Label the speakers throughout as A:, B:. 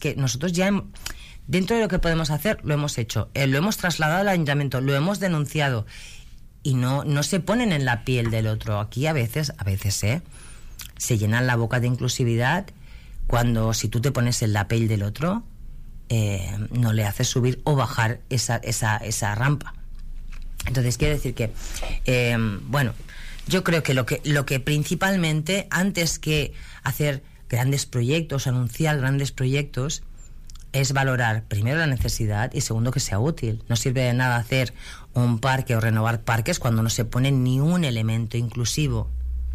A: que nosotros ya dentro de lo que podemos hacer lo hemos hecho, lo hemos trasladado al ayuntamiento, lo hemos denunciado y no se ponen en la piel del otro. Aquí a veces se llenan la boca de inclusividad cuando si tú te pones en la piel del otro no le haces subir o bajar esa rampa. Entonces quiero decir que yo creo que lo que principalmente, antes que hacer grandes proyectos, anunciar grandes proyectos, es valorar primero la necesidad y segundo que sea útil. No sirve de nada hacer un parque o renovar parques cuando no se pone ni un elemento inclusivo.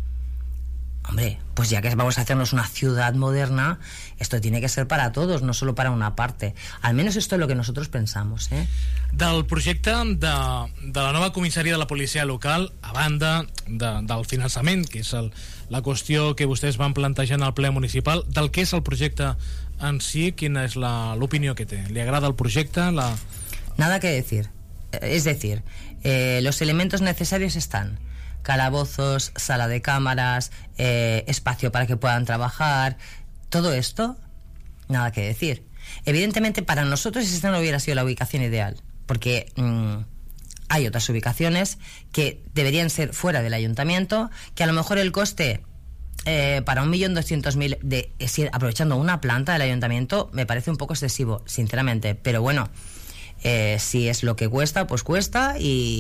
A: Hombre, pues ya que vamos a hacernos una ciudad moderna, esto tiene que ser para todos, no solo para una parte. Al menos esto es lo que nosotros pensamos,
B: Del projecte de la nova comissaria de la policia local, a banda del finançament, que és la qüestió que vostès van plantejar en el ple municipal, del que és el projecte en si, quina és l'opinió que té? ¿Le agrada el projecte?
A: Nada que decir. Es decir, los elementos necesarios están: calabozos, sala de cámaras, espacio para que puedan trabajar, todo esto, nada que decir. Evidentemente para nosotros esta no hubiera sido la ubicación ideal, porque hay otras ubicaciones que deberían ser fuera del ayuntamiento, que a lo mejor el coste para 1.200.000 aprovechando una planta del ayuntamiento me parece un poco excesivo, sinceramente, pero bueno, si es lo que cuesta, pues cuesta,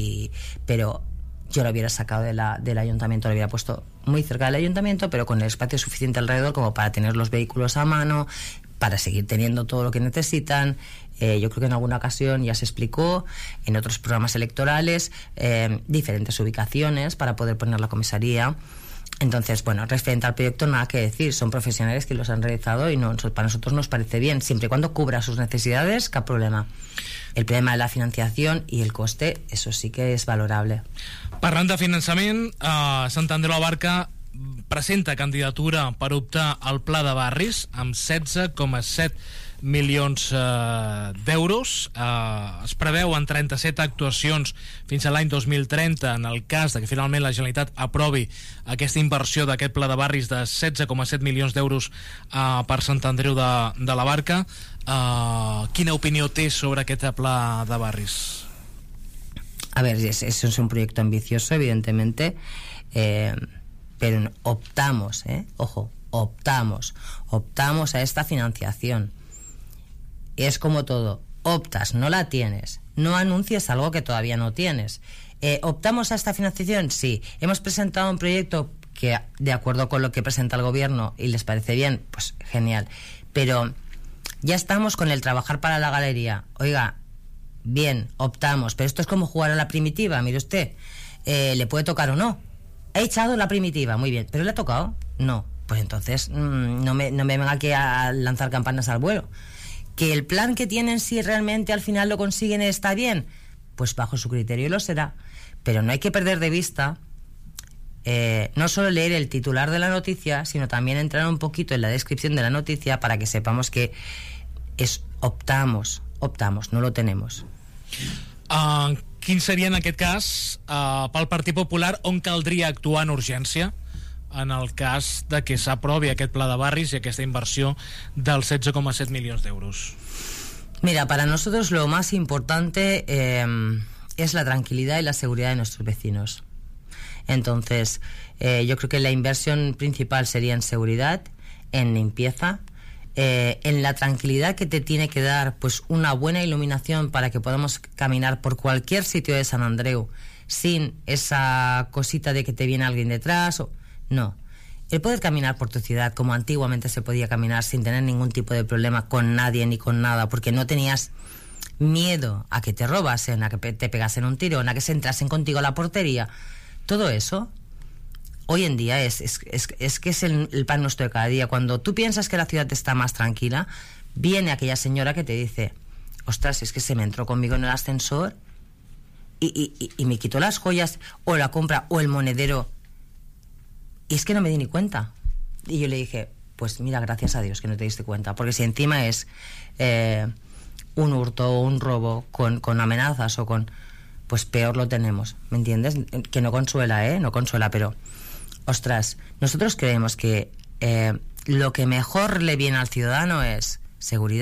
A: pero yo lo hubiera sacado del ayuntamiento, lo hubiera puesto muy cerca del ayuntamiento, pero con el espacio suficiente alrededor como para tener los vehículos a mano, para seguir teniendo todo lo que necesitan. Yo creo que en alguna ocasión ya se explicó, en otros programas electorales, diferentes ubicaciones para poder poner la comisaría. Entonces, bueno, referente al proyecto nada que decir, son profesionales que los han realizado y para nosotros nos parece bien, siempre y cuando cubra sus necesidades, cap problema. El problema de la financiación y el coste, eso sí que és valorable.
B: Parlant de finançament, Sant Andreu Abarca presenta candidatura per optar al Pla de Barris amb 16,7 milions d'euros. Es preveuen 37 actuacions fins a l'any 2030 en el cas de que finalment la Generalitat aprovi aquesta inversió d'aquest Pla de Barris de 16,7 milions d'euros per Sant Andreu de la Barca. Quina opinió té sobre aquest Pla de Barris?
A: A ver, eso es un proyecto ambicioso, evidentemente, pero optamos a esta financiación. Es como todo, optas, no la tienes, no anuncies algo que todavía no tienes. ¿Optamos a esta financiación? Sí. ¿Hemos presentado un proyecto que, de acuerdo con lo que presenta el gobierno y les parece bien? Pues genial. Pero ya estamos con el trabajar para la galería. Oiga, bien, optamos, pero esto es como jugar a la primitiva, mire usted, le puede tocar o no. He echado la primitiva, muy bien, pero ¿le ha tocado? No. Pues entonces no me venga aquí a lanzar campanas al vuelo. ¿Que el plan que tienen, si realmente al final lo consiguen, está bien? Pues bajo su criterio lo será, pero no hay que perder de vista no solo leer el titular de la noticia, sino también entrar un poquito en la descripción de la noticia para que sepamos que optamos, no lo tenemos.
B: Quin seria en aquest cas pel Partit Popular on caldria actuar en urgència en el cas de que s'aprovi aquest Pla de Barris y aquesta inversión del 16,7 milions d'euros?
A: Mira, para nosotros lo más importante es la tranquilidad y la seguridad de nuestros vecinos. Entonces, yo creo que la inversión principal sería en seguridad, en limpieza, en la tranquilidad que te tiene que dar pues una buena iluminación para que podamos caminar por cualquier sitio de San Andreu sin esa cosita de que te viene alguien detrás. No. El poder caminar por tu ciudad como antiguamente se podía caminar sin tener ningún tipo de problema con nadie ni con nada, porque no tenías miedo a que te robasen, a que te pegasen un tirón, a que se entrasen contigo a la portería. Todo eso hoy en día es que es el pan nuestro de cada día. Cuando tú piensas que la ciudad está más tranquila, viene aquella señora que te dice: ostras, es que se me entró conmigo en el ascensor y me quitó las joyas o la compra o el monedero y es que no me di ni cuenta. Y yo le dije: pues mira, gracias a Dios que no te diste cuenta, porque si encima es un hurto o un robo con amenazas o con... pues peor lo tenemos, ¿me entiendes? Que no consuela, no consuela, pero ostras, nosotros creemos que lo que mejor le viene al ciudadano es seguridad.